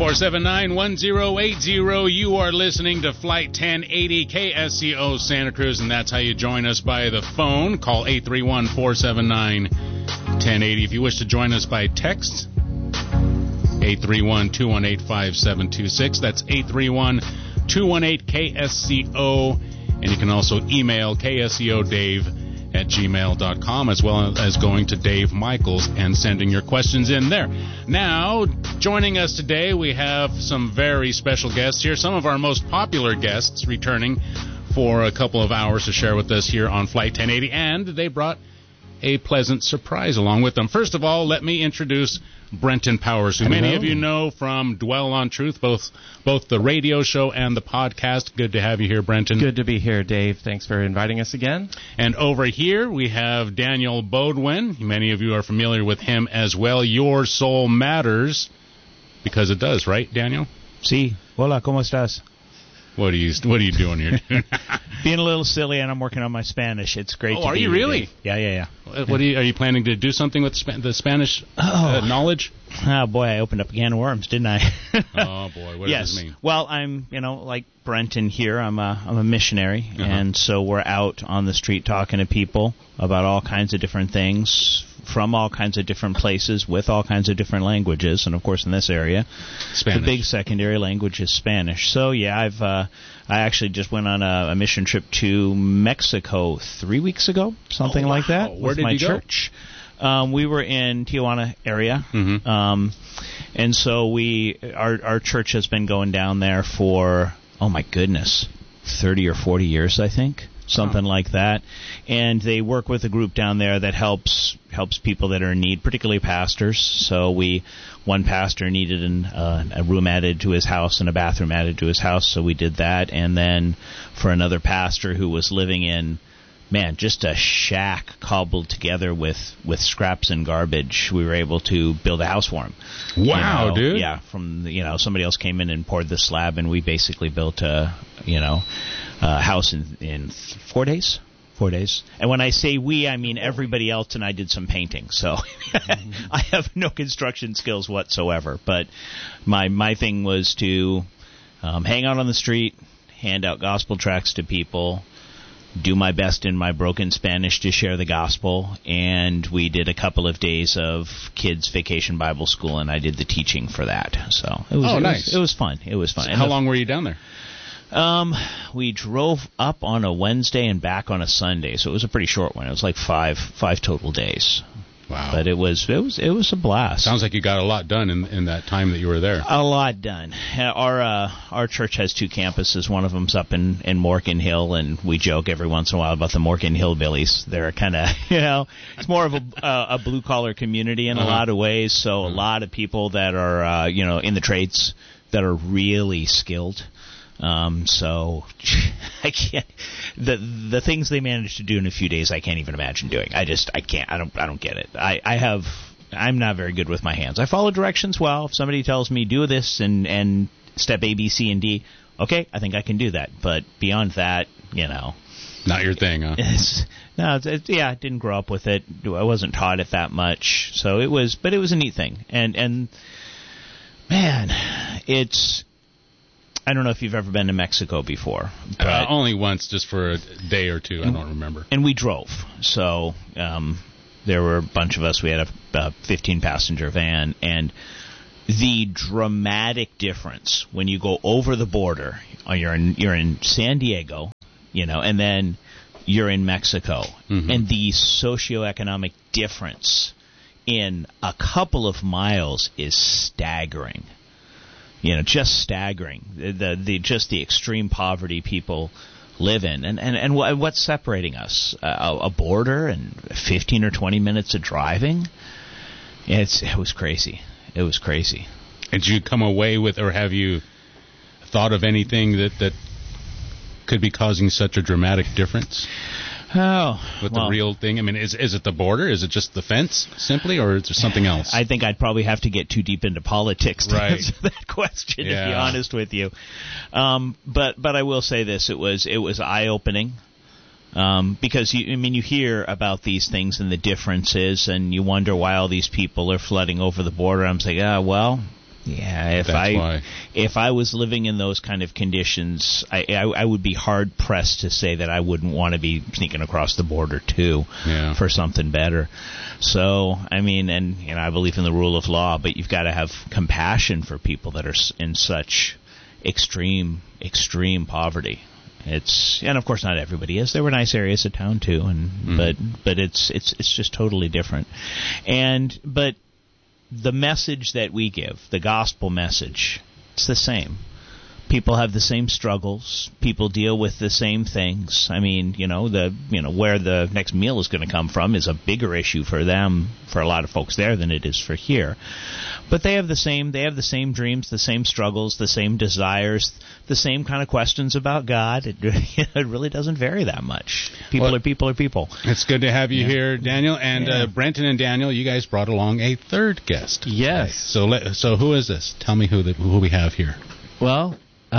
831-479-1080. You are listening to Flight 1080 KSCO Santa Cruz, and that's how you join us by the phone. Call 831-479-1080. If you wish to join us by text, 831-218-5726. That's 831-218-KSCO. And you can also email kscodave@gmail.com, as well as going to Dave Michaels and sending your questions in there. Now, joining us today, we have some very special guests here. Some of our most popular guests returning for a couple of hours to share with us here on Flight 1080. And they brought a pleasant surprise along with them. First of all, let me introduce Brenton Powers, who many of you know from Dwell on Truth, both the radio show and the podcast. Good to have you here, Brenton. Good to be here, Dave. Thanks for inviting us again. And over here, we have Daniel Bodwin. Many of you are familiar with him as well. Your Soul Matters, because it does, right, Daniel? Sí. Hola, ¿cómo estás? What are you doing here? Being a little silly, and I'm working on my Spanish. It's great. Oh, are you really? Yeah. What are you planning to do something with the Spanish knowledge? Oh boy, I opened up a can of worms, didn't I? Oh boy, what does this mean? Well, I'm like Brenton here. I'm a missionary, and so we're out on the street talking to people about all kinds of different things from all kinds of different places with all kinds of different languages, and of course in this area, Spanish. The big secondary language is Spanish. So yeah, I actually just went on a mission trip to Mexico 3 weeks ago, something like that. Where did you go? Church. We were in Tijuana area, and so our church has been going down there for 30 or 40 years, I think. Something like that, and they work with a group down there that helps people that are in need, particularly pastors. So one pastor needed a room added to his house and a bathroom added to his house, so we did that. And then for another pastor who was living in, just a shack cobbled together with scraps and garbage, we were able to build a house for him. Wow, dude! Yeah, from somebody else came in and poured the slab, and we basically built a house in 4 days. 4 days. And when I say we, I mean everybody else, and I did some painting. So I have no construction skills whatsoever. But my thing was to hang out on the street, hand out gospel tracts to people, do my best in my broken Spanish to share the gospel, and we did a couple of days of kids' vacation Bible school, and I did the teaching for that. So it was nice. It was fun. It was fun. So how long were you down there? We drove up on a Wednesday and back on a Sunday, so it was a pretty short one. It was like five total days. Wow! But it was a blast. Sounds like you got a lot done in that time that you were there. A lot done. Our church has two campuses. One of them's up in Morgan Hill, and we joke every once in a while about the Morgan Hillbillies. They're kind of it's more of a blue collar community in a lot of ways. So a lot of people that are in the trades that are really skilled. So I can't. The things they managed to do in a few days, I can't even imagine doing. I can't. I don't get it. I'm not very good with my hands. I follow directions well. If somebody tells me do this and step A, B, C, and D, okay, I think I can do that. But beyond that, not your thing, huh? I didn't grow up with it. I wasn't taught it that much. So it was a neat thing. And man, it's. I don't know if you've ever been to Mexico before. But only once, just for a day or two. I don't remember. And we drove. So there were a bunch of us. We had a 15-passenger van. And the dramatic difference when you go over the border, you're in San Diego, and then you're in Mexico. Mm-hmm. And the socioeconomic difference in a couple of miles is staggering. Just staggering. The extreme poverty people live in, and what's separating us? A border and 15 or 20 minutes of driving. It was crazy. It was crazy. Did you come away with, or have you thought of anything that could be causing such a dramatic difference? The real thing? I mean, is it the border? Is it just the fence, simply, or is there something else? I think I'd probably have to get too deep into politics to right. answer that question, to be honest with you. But I will say this: it was eye-opening, because you hear about these things and the differences, and you wonder why all these people are flooding over the border. I'm saying, Yeah, why. If I was living in those kind of conditions, I would be hard pressed to say that I wouldn't want to be sneaking across the border too for something better. So, I mean, and I believe in the rule of law, but you've got to have compassion for people that are in such extreme poverty. And of course not everybody is. There were nice areas of town too, but it's just totally different. But the message that we give, the gospel message, it's the same. People have the same struggles. People deal with the same things. I mean, where the next meal is going to come from is a bigger issue for them, for a lot of folks there, than it is for here. But they have the same dreams, the same struggles, the same desires, the same kind of questions about God. It really doesn't vary that much. People are people. It's good to have you here, Daniel. And Brenton and Daniel, you guys brought along a third guest. Yes. So who is this? Tell me who we have here. Well,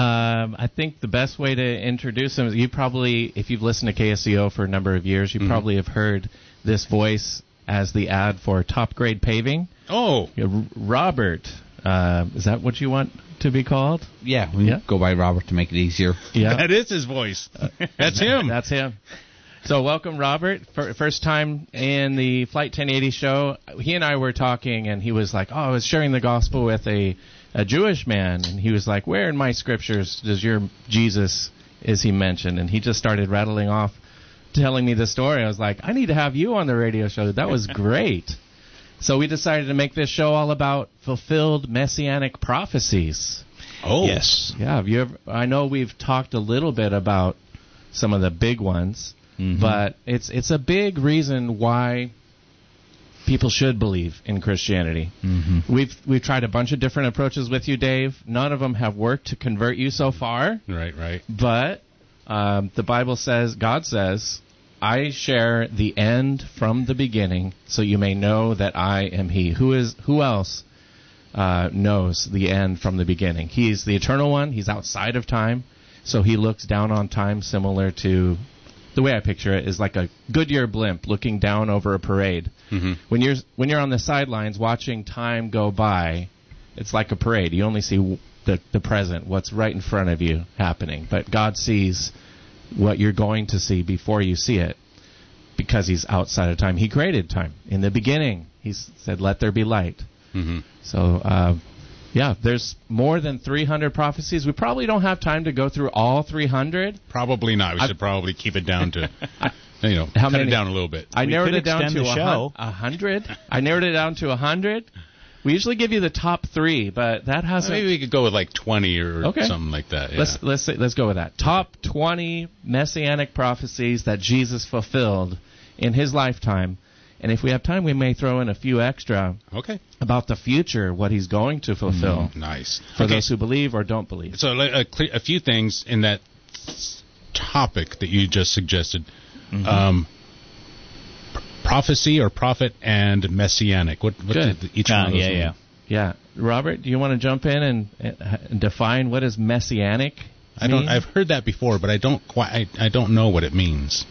I think the best way to introduce him is you probably, if you've listened to KSCO for a number of years, you probably have heard this voice as the ad for Top Grade Paving. Oh. Robert. Is that what you want to be called? Yeah, we go by Robert to make it easier. Yeah. That is his voice. That's him. That's him. So welcome, Robert. First time in the Flight 1080 show. He and I were talking, and he was like, I was sharing the gospel with a Jewish man, and he was like, where in my scriptures does your Jesus is he mentioned? And he just started rattling off, telling me the story. I was like, I need to have you on the radio show. That was great. So we decided to make this show all about fulfilled messianic prophecies. Oh. Yes. Yeah. I know we've talked a little bit about some of the big ones, but it's a big reason why people should believe in Christianity. We've tried a bunch of different approaches with you, Dave. None of them have worked to convert you so far. Right. But the Bible says, God says, I share the end from the beginning, so you may know that I am He. Who else knows the end from the beginning? He's the Eternal One. He's outside of time, so He looks down on time, similar to the way I picture it is like a Goodyear blimp looking down over a parade. When you're on the sidelines watching time go by, it's like a parade. You only see the present, what's right in front of you happening. But God sees what you're going to see before you see it, because He's outside of time. He created time. In the beginning, He said, let there be light. So, there's more than 300 prophecies. We probably don't have time to go through all 300. Probably not. We should probably keep it down to, cut it down a little bit. I narrowed it down to 100. I narrowed it down to 100. We usually give you the top 3, but that hasn't. Maybe we could go with like 20 or something like that. Yeah. Let's go with that. Top 20 messianic prophecies that Jesus fulfilled in His lifetime, and if we have time, we may throw in a few extra. About the future, what He's going to fulfill. Nice. For those who believe or don't believe. So a few things in that topic that you just suggested. Prophecy or prophet and messianic. What each one of those mean? Yeah. Robert, do you want to jump in and define what is messianic? I've heard that before, but I don't know what it means.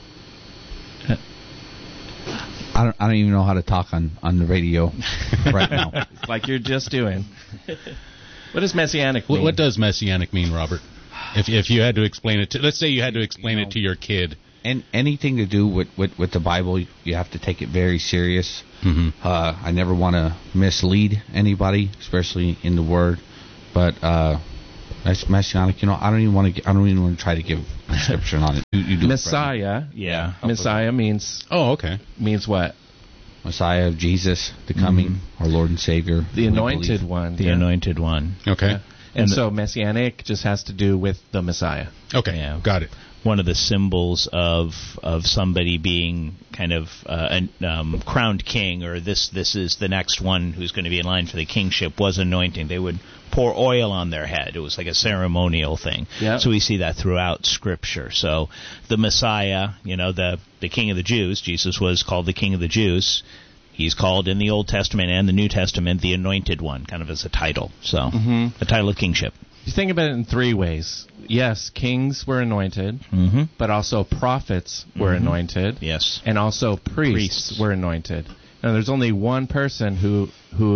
I don't even know how to talk on the radio right now. Like you're just doing. What does messianic mean? What does messianic mean, Robert? If you had to explain it to, let's say you had to explain it to your kid. And anything to do with the Bible, you have to take it very serious. I never want to mislead anybody, especially in the Word. But messianic, I don't even want to try to give a description on it. You do Messiah, Messiah means. Oh, okay. Means what? Messiah, Jesus, the coming, our Lord and Savior, the Anointed One. The Anointed One. Okay. Yeah. And so messianic just has to do with the Messiah. Okay, got it. One of the symbols of somebody being kind of crowned king, or this is the next one who's going to be in line for the kingship, was anointing. They would pour oil on their head. It was like a ceremonial thing. Yep. So we see that throughout Scripture. So the Messiah, the King of the Jews, Jesus was called the King of the Jews. He's called in the Old Testament and the New Testament the Anointed One, kind of as a title. So a title of kingship. You think about it in 3 ways. Yes, kings were anointed, but also prophets were anointed. Yes. And also priests were anointed. Now, there's only one person who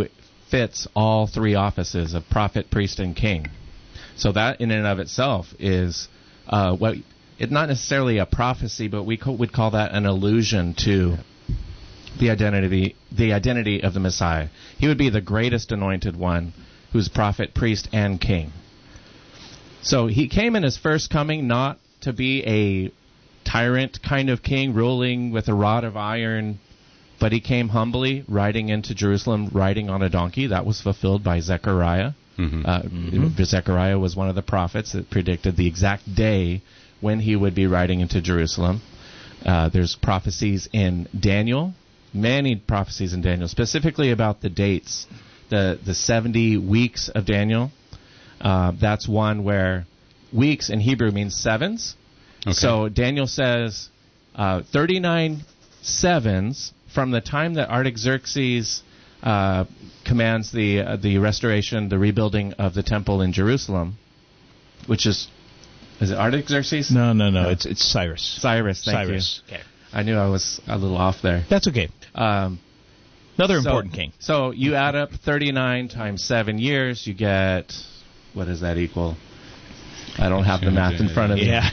fits all three offices of prophet, priest, and king. So that in and of itself is it's not necessarily a prophecy, but we would call that an allusion to the identity of the Messiah. He would be the greatest anointed one, who's prophet, priest, and king. So he came in his first coming not to be a tyrant kind of king ruling with a rod of iron, but he came humbly, riding into Jerusalem, riding on a donkey. That was fulfilled by Zechariah. Zechariah was one of the prophets that predicted the exact day when he would be riding into Jerusalem. There's prophecies in Daniel, many prophecies in Daniel, specifically about the dates, the 70 weeks of Daniel. That's one where weeks in Hebrew means sevens. Okay. So Daniel says 39 sevens from the time that Artaxerxes commands the restoration, the rebuilding of the temple in Jerusalem, which is it Artaxerxes? No. It's Cyrus. Cyrus, thank you. Okay. I knew I was a little off there. That's okay. Another important king. So you add up 39 times 7 years, you get, what does that equal? I don't have the math in front of me. Yeah.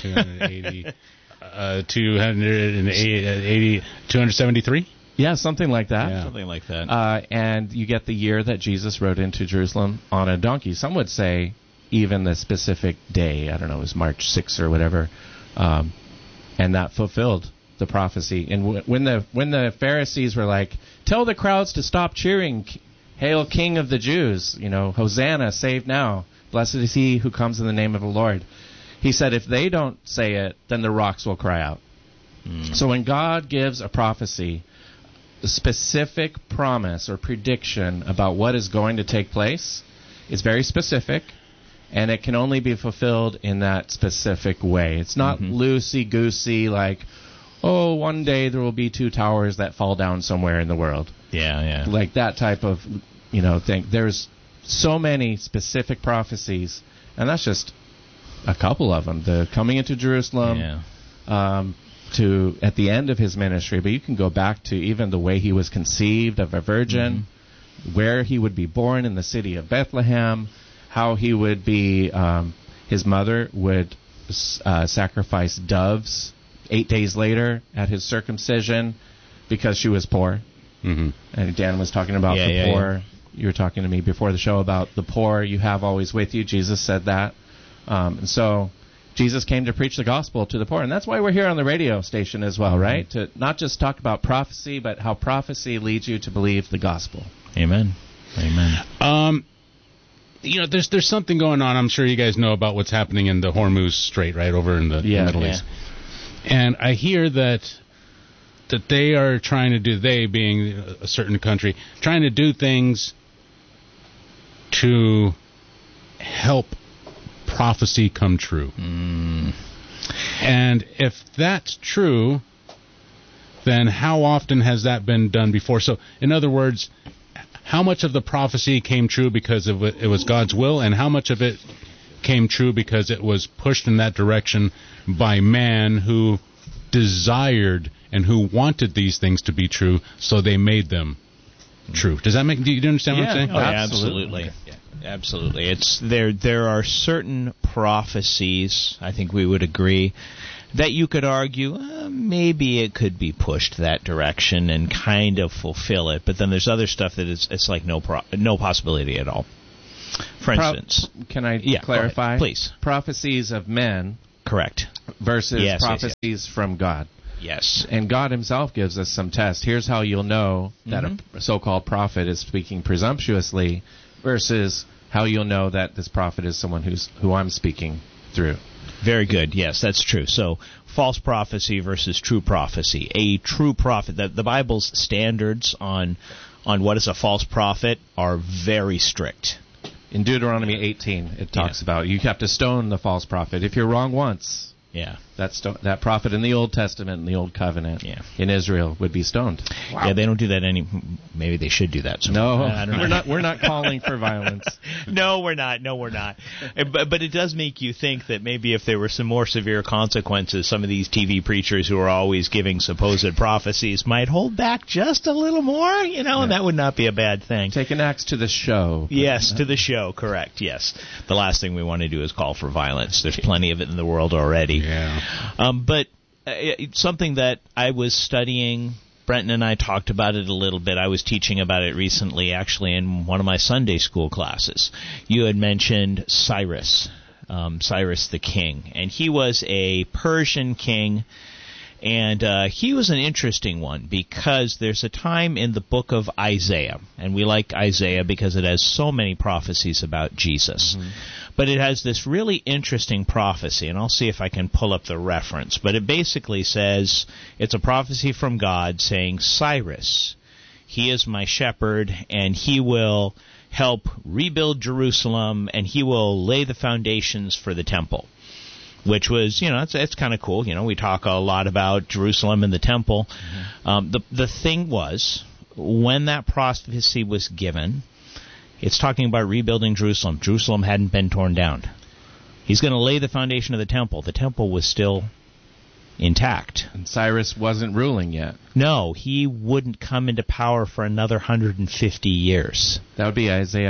273? Yeah, something like that. Yeah. Something like that. And you get the year that Jesus rode into Jerusalem on a donkey. Some would say even the specific day. I don't know, it was March 6th or whatever. And that fulfilled the prophecy. And when the Pharisees were like, tell the crowds to stop cheering, Hail King of the Jews, Hosanna, save now. Blessed is he who comes in the name of the Lord. He said, if they don't say it, then the rocks will cry out. So when God gives a prophecy, a specific promise or prediction about what is going to take place, it's very specific, and it can only be fulfilled in that specific way. It's not loosey-goosey like, oh, one day there will be 2 towers that fall down somewhere in the world. Yeah. Like that type of, thing. There's so many specific prophecies, and that's just a couple of them. The coming into Jerusalem, to at the end of his ministry, but you can go back to even the way he was conceived of a virgin, where he would be born in the city of Bethlehem, how he would be, his mother would sacrifice doves 8 days later at his circumcision because she was poor. And Dan was talking about the poor. Yeah. You were talking to me before the show about the poor you have always with you. Jesus said that. And so Jesus came to preach the gospel to the poor. And that's why we're here on the radio station as well, right? To not just talk about prophecy, but how prophecy leads you to believe the gospel. Amen. There's something going on. I'm sure you guys know about what's happening in the Hormuz Strait, right, over in the Middle East. And I hear that they are trying to do, they being a certain country, trying to do things to help prophecy come true. And if that's true, then how often has that been done before? So, in other words, how much of the prophecy came true because it was God's will, and how much of it came true because it was pushed in that direction by man who desired and who wanted these things to be true, so they made them true. Does that make? Do you understand what I'm saying? Oh, absolutely. Absolutely. It's there are certain prophecies, I think we would agree, that you could argue maybe it could be pushed that direction and kind of fulfill it, but then there's other stuff that it's like no possibility at all. For instance, can I clarify? Please. Prophecies of men, correct, versus prophecies from God. Yes. And God himself gives us some tests. Here's how you'll know that a so-called prophet is speaking presumptuously versus how you'll know that this prophet is someone who I'm speaking through. Very good. Yes, that's true. So, false prophecy versus true prophecy. A true prophet, the Bible's standards on what is a false prophet are very strict. In Deuteronomy 18, it talks about you have to stone the false prophet. If you're wrong once, that prophet in the Old Testament, in the Old Covenant, in Israel, would be stoned. Wow. Yeah, they don't do that maybe they should do that. So no, we're not calling for violence. No, we're not. But it does make you think that maybe if there were some more severe consequences, some of these TV preachers who are always giving supposed prophecies might hold back just a little more, and that would not be a bad thing. Take an axe to the show. Yes, to the show, correct, yes. The last thing we want to do is call for violence. There's plenty of it in the world already. Yeah. But something that I was studying, Brenton and I talked about it a little bit. I was teaching about it recently, actually, in one of my Sunday school classes. You had mentioned Cyrus the king, and he was a Persian king. And he was an interesting one because there's a time in the book of Isaiah, and we like Isaiah because it has so many prophecies about Jesus. Mm-hmm. But it has this really interesting prophecy, and I'll see if I can pull up the reference. But it basically says, it's a prophecy from God saying, Cyrus, he is my shepherd, and he will help rebuild Jerusalem, and he will lay the foundations for the temple. Which was, it's kind of cool. We talk a lot about Jerusalem and the temple. Mm-hmm. The thing was, when that prophecy was given, it's talking about rebuilding Jerusalem. Jerusalem hadn't been torn down. He's going to lay the foundation of the temple. The temple was still intact. And Cyrus wasn't ruling yet. No, he wouldn't come into power for another 150 years. That would be Isaiah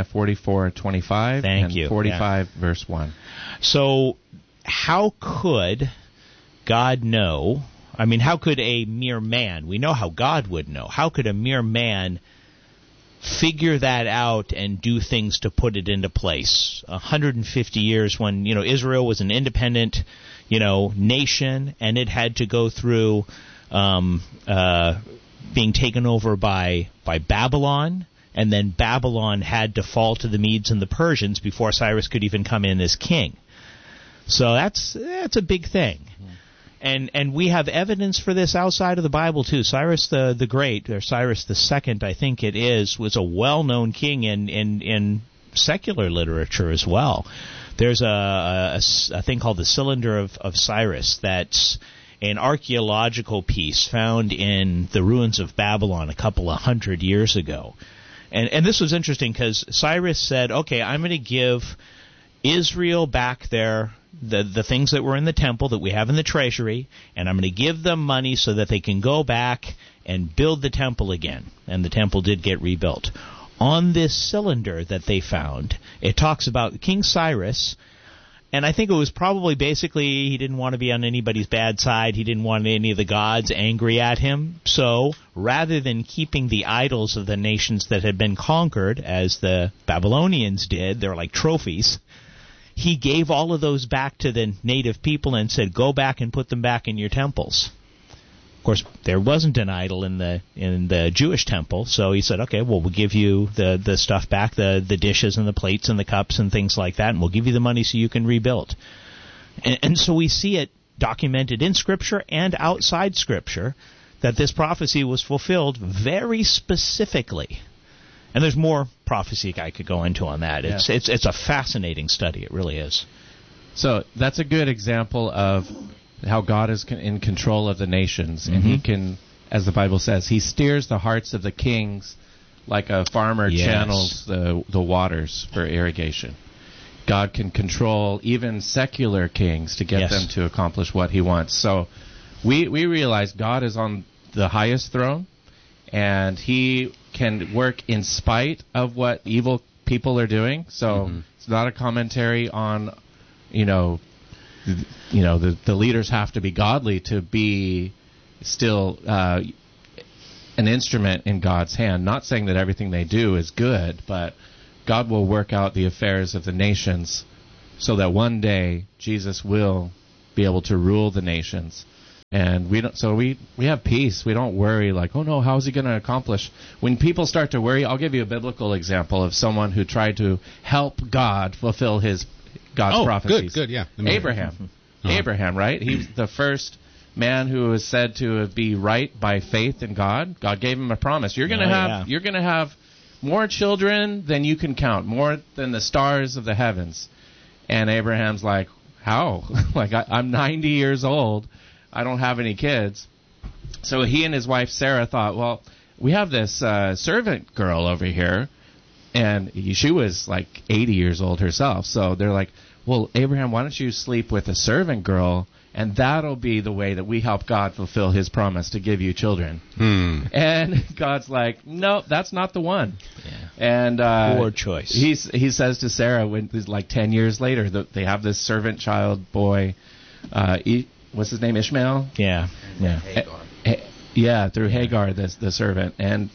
44:25 and 45 verse 1. So how could God know? I mean, how could a mere man, we know how God would know, how could a mere man figure that out and do things to put it into place? 150 years when, Israel was an independent, nation, and it had to go through being taken over by Babylon, and then Babylon had to fall to the Medes and the Persians before Cyrus could even come in as king. So that's a big thing. And we have evidence for this outside of the Bible, too. Cyrus the Great, or Cyrus the Second, I think it is, was a well-known king in secular literature as well. There's a thing called the Cylinder of Cyrus that's an archaeological piece found in the ruins of Babylon a couple of 100 years ago. And this was interesting because Cyrus said, okay, I'm going to give Israel back the things that were in the temple that we have in the treasury, and I'm going to give them money so that they can go back and build the temple again. And the temple did get rebuilt. On this cylinder that they found, it talks about King Cyrus, and I think it was probably basically he didn't want to be on anybody's bad side. He didn't want any of the gods angry at him. So rather than keeping the idols of the nations that had been conquered, as the Babylonians did, they're like trophies, he gave all of those back to the native people and said, go back and put them back in your temples. Of course, there wasn't an idol in the Jewish temple, so he said, okay, well, we'll give you the stuff back, the dishes and the plates and the cups and things like that, and we'll give you the money so you can rebuild. And so we see it documented in Scripture and outside Scripture that this prophecy was fulfilled very specifically. And there's more prophecy I could go into on that. It's a fascinating study. It really is. So that's a good example of how God is in control of the nations. And He can, as the Bible says, He steers the hearts of the kings like a farmer channels the waters for irrigation. God can control even secular kings to get them to accomplish what He wants. So we realize God is on the highest throne, and He can work in spite of what evil people are doing. So it's not a commentary on, the leaders have to be godly to be still an instrument in God's hand. Not saying that everything they do is good, but God will work out the affairs of the nations so that one day Jesus will be able to rule the nations. And we have peace. We don't worry like, oh no, how is He going to accomplish? When people start to worry, I'll give you a biblical example of someone who tried to help God fulfill God's prophecies. Good, yeah. Abraham. Abraham, right? He's the first man who was said to be right by faith in God. God gave him a promise. You're going to have more children than you can count, more than the stars of the heavens. And Abraham's like, how? Like, I'm 90 years old. I don't have any kids. So he and his wife Sarah thought, well, we have this servant girl over here, and she was like 80 years old herself. So they're like, well, Abraham, why don't you sleep with a servant girl, and that'll be the way that we help God fulfill his promise to give you children. And God's like, no, that's not the one. Yeah. And poor choice. He says to Sarah, when like 10 years later, they have this servant child boy. What's his name? Ishmael? Yeah. Yeah, through Hagar, the servant. And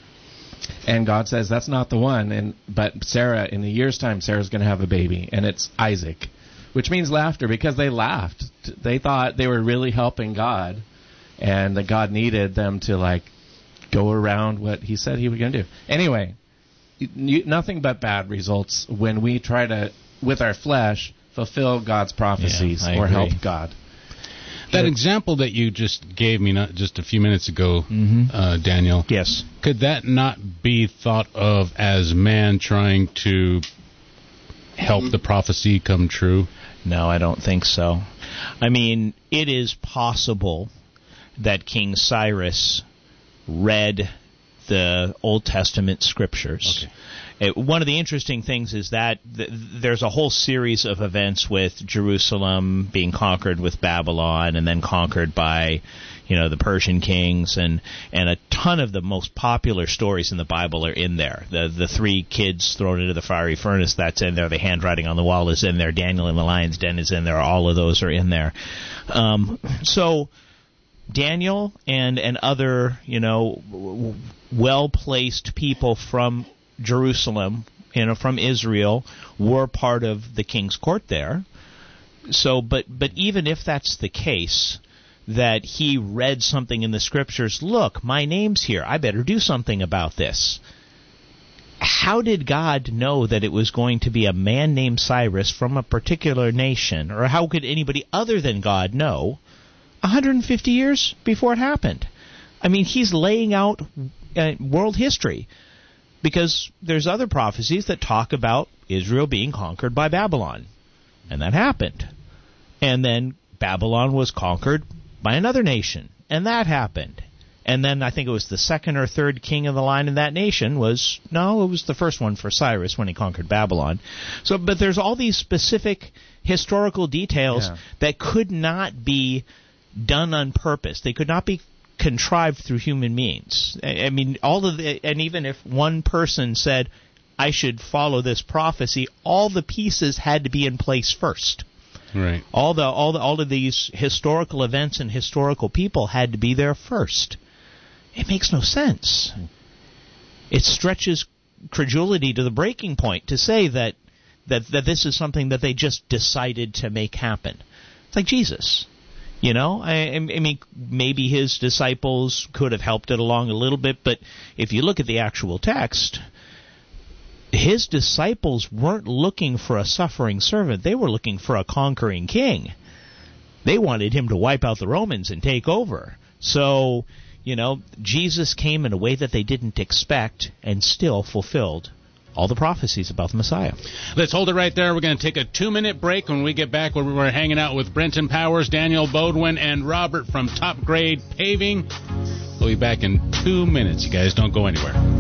God says that's not the one. But Sarah, in a year's time, Sarah's going to have a baby, and it's Isaac, which means laughter, because they laughed. They thought they were really helping God, and that God needed them to like go around what he said he was going to do. Anyway, nothing but bad results when we try to, with our flesh, fulfill God's prophecies or help God. That example that you just gave me not just a few minutes ago, Daniel. Yes. Could that not be thought of as man trying to help the prophecy come true? No, I don't think so. I mean, it is possible that King Cyrus read the Old Testament scriptures. Okay. One of the interesting things is that there's a whole series of events with Jerusalem being conquered with Babylon and then conquered by, the Persian kings, and a ton of the most popular stories in the Bible are in there. The 3 kids thrown into the fiery furnace, that's in there. The handwriting on the wall is in there. Daniel in the lion's den is in there. All of those are in there. So Daniel and other, well-placed people from Jerusalem, from Israel, were part of the king's court there. So, but even if that's the case, that he read something in the scriptures, look, my name's here, I better do something about this. How did God know that it was going to be a man named Cyrus from a particular nation, or how could anybody other than God know 150 years before it happened? I mean, he's laying out world history. Because there's other prophecies that talk about Israel being conquered by Babylon. And that happened. And then Babylon was conquered by another nation. And that happened. And then I think it was the second or third king in the line in that nation it was the first one for Cyrus when he conquered Babylon. So, but there's all these specific historical details that could not be done on purpose. They could not be contrived through human means. I mean, and even if one person said, I should follow this prophecy, all the pieces had to be in place first. Right. All of these historical events and historical people had to be there first. It makes no sense. It stretches credulity to the breaking point to say that this is something that they just decided to make happen. It's like Jesus. I mean, maybe his disciples could have helped it along a little bit, but if you look at the actual text, his disciples weren't looking for a suffering servant. They were looking for a conquering king. They wanted him to wipe out the Romans and take over. So, Jesus came in a way that they didn't expect and still fulfilled all the prophecies about the Messiah. Let's hold it right there. We're going to take a 2-minute break. When we get back, we're hanging out with Brenton Powers, Daniel Bodwin, and Robert from Top Grade Paving. We'll be back in 2 minutes. You guys don't go anywhere.